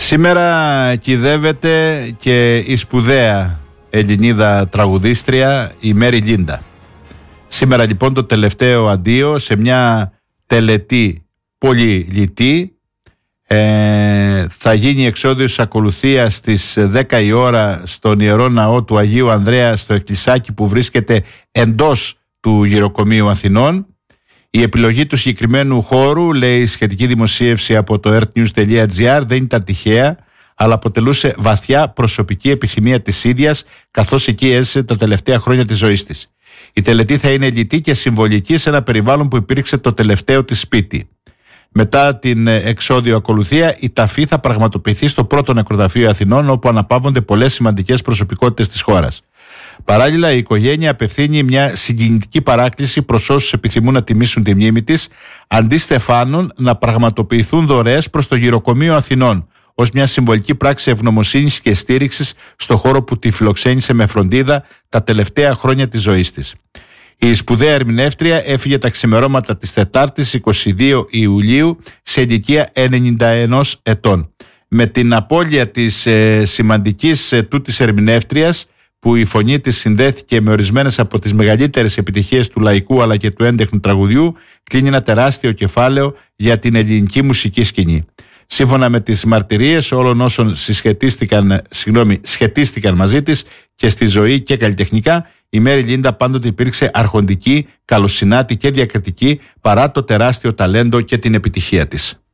Σήμερα κυδεύεται και η σπουδαία Ελληνίδα τραγουδίστρια η Μέρι Λίντα. Σήμερα λοιπόν το τελευταίο αντίο σε μια τελετή πολύ λιτή. Θα γίνει εξόδιος ακολουθίας στις 10 η ώρα στον Ιερό Ναό του Αγίου Ανδρέα στο εκκλησάκι που βρίσκεται εντός του Γυροκομείου Αθηνών. Η επιλογή του συγκεκριμένου χώρου, λέει η σχετική δημοσίευση από το earthnews.gr, δεν ήταν τυχαία, αλλά αποτελούσε βαθιά προσωπική επιθυμία της ίδιας, καθώς εκεί έζησε τα τελευταία χρόνια της ζωής της. Η τελετή θα είναι λιτή και συμβολική σε ένα περιβάλλον που υπήρξε το τελευταίο της σπίτι. Μετά την εξόδιο ακολουθία, η ταφή θα πραγματοποιηθεί στο πρώτο νεκροταφείο Αθηνών, όπου αναπαύονται πολλές σημαντικές προσωπικότητες της χώρας. Παράλληλα, η οικογένεια απευθύνει μια συγκινητική παράκληση προς όσους επιθυμούν να τιμήσουν τη μνήμη της, αντί στεφάνων να πραγματοποιηθούν δωρεές προς το Γυροκομείο Αθηνών, ως μια συμβολική πράξη ευγνωμοσύνης και στήριξης στο χώρο που τη φιλοξένησε με φροντίδα τα τελευταία χρόνια της ζωής της. Η σπουδαία ερμηνεύτρια έφυγε τα ξημερώματα της Τετάρτης 22 Ιουλίου σε ηλικία 91 ετών. Με την απώλεια της σημαντικής τούτης ερμηνεύτριας, που η φωνή της συνδέθηκε με ορισμένες από τις μεγαλύτερες επιτυχίες του λαϊκού αλλά και του έντεχνου τραγουδιού, κλείνει ένα τεράστιο κεφάλαιο για την ελληνική μουσική σκηνή. Σύμφωνα με τις μαρτυρίες όλων όσων σχετίστηκαν μαζί της και στη ζωή και καλλιτεχνικά, η Μέρι Λίντα πάντοτε υπήρξε αρχοντική, καλοσυνάτη και διακριτική παρά το τεράστιο ταλέντο και την επιτυχία της.